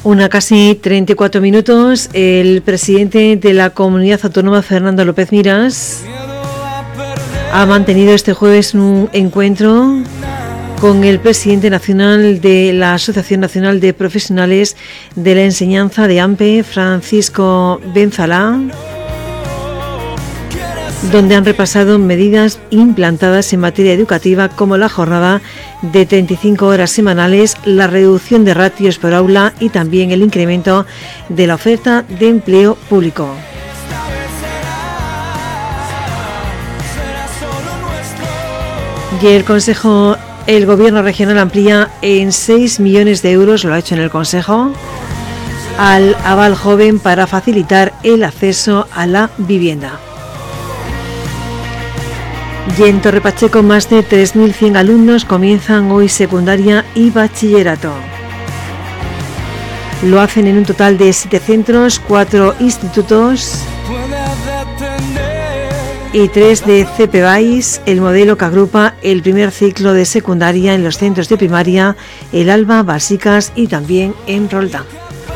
Una casi 34 minutos. El presidente de la Comunidad Autónoma, Fernando López Miras, ha mantenido este jueves un encuentro con el presidente nacional de la Asociación Nacional de Profesionales de la Enseñanza de AMPE, Francisco Benzalá, donde han repasado medidas implantadas en materia educativa como la jornada de 35 horas semanales, la reducción de ratios por aula y también el incremento de la oferta de empleo público. Y el Gobierno regional amplía en 6 millones de euros, lo ha hecho en el Consejo, al aval joven para facilitar el acceso a la vivienda. Y en Torre Pacheco, más de 3.100 alumnos comienzan hoy secundaria y bachillerato. Lo hacen en un total de 7 centros, 4 institutos y 3 de CPBAIS, el modelo que agrupa el primer ciclo de secundaria en los centros de primaria, el Alba, Básicas y también en Roldán.